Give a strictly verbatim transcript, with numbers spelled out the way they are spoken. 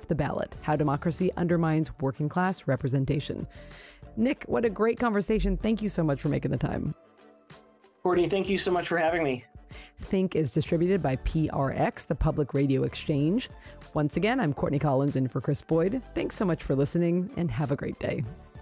Off the Ballot: How Democracy Undermines Working Class Representation. Nick, what a great conversation. Thank you so much for making the time. Courtney, thank you so much for having me. Think is distributed by P R X, the Public Radio Exchange. Once again, I'm Courtney Collins in for Chris Boyd. Thanks so much for listening, and have a great day.